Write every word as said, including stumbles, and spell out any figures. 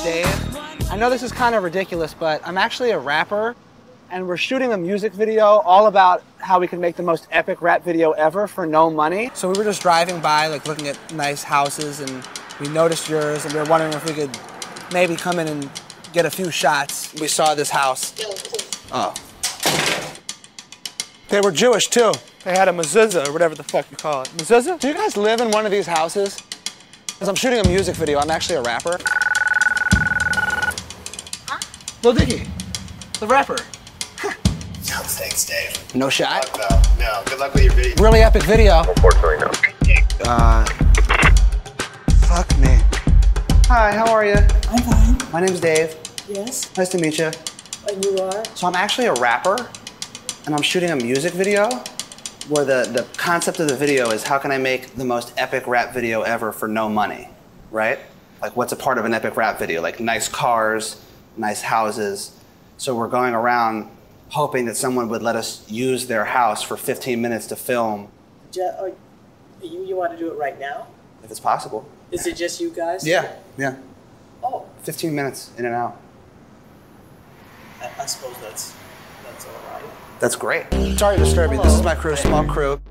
Dave. I know this is kind of ridiculous, but I'm actually a rapper, and we're shooting a music video all about how we can make the most epic rap video ever for no money. So we were just driving by, like looking at nice houses, and we noticed yours, and we were wondering if we could maybe come in and get a few shots. We saw this house. Oh. They were Jewish too. They had a mezuzah, or whatever the fuck you call it. Mezuzah? Do you guys live in one of these houses? Because I'm shooting a music video. I'm actually a rapper. Huh? Lil Dicky, the rapper. No, thanks, Dave. No shot? Fuck no. No, good luck with your video. Really epic video. Unfortunately, no. Uh, fuck me. Hi, how are you? I'm fine. My name's Dave. Yes. Nice to meet you. And you are? So I'm actually a rapper, and I'm shooting a music video where the, the concept of the video is how can I make the most epic rap video ever for no money, right? Like what's a part of an epic rap video? Like nice cars, nice houses. So we're going around hoping that someone would let us use their house for fifteen minutes to film. Ju- uh, you, you want to do it right now? If it's possible. Is it just you guys? Yeah, yeah. Oh. fifteen minutes in and out. I, I suppose that's, that's all right. That's great. Sorry to disturb you. This is my crew, small crew.